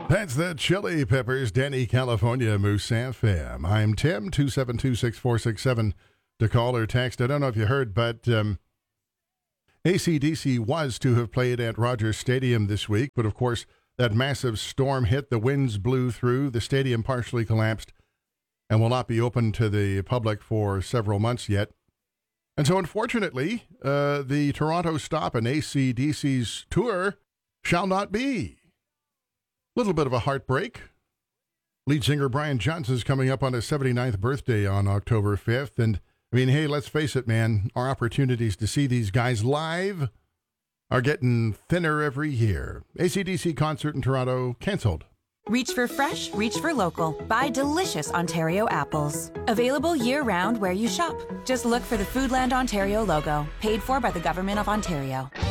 That's the Chili Peppers, Danny California, Moose FM. I'm Tim, 272-6467 to call or text. I don't know if you heard, but AC/DC was to have played at Rogers Stadium this week, but of course that massive storm hit, the winds blew through, the stadium partially collapsed, and will not be open to the public for several months yet. And so unfortunately, the Toronto stop in AC/DC's tour shall not be. Little bit of a heartbreak. Lead singer Brian Johnson is coming up on his 79th birthday on October 5th. And, I mean, hey, let's face it, man, our opportunities to see these guys live are getting thinner every year. AC/DC concert in Toronto canceled. Reach for fresh, reach for local. Buy delicious Ontario apples. Available year-round where you shop. Just look for the Foodland Ontario logo. Paid for by the Government of Ontario.